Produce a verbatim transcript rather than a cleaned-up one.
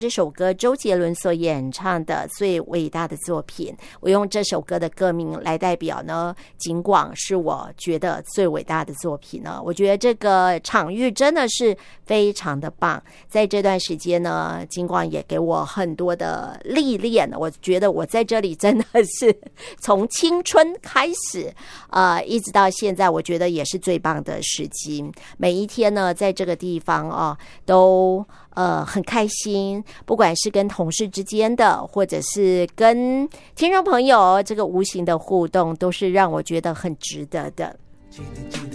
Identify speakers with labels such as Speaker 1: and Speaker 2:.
Speaker 1: 这首歌周杰伦所演唱的最伟大的作品，我用这首歌的歌名来代表呢景广是我觉得最伟大的作品呢。我觉得这个场域真的是非常的棒，在这段时间呢景广也给我很多的历练，我觉得我在这里真的是从青春开始呃，一直到现在，我觉得也是最棒的时机。每一天呢在这个地方哦都呃，很开心，不管是跟同事之间的，或者是跟听众朋友这个无形的互动，都是让我觉得很值得的。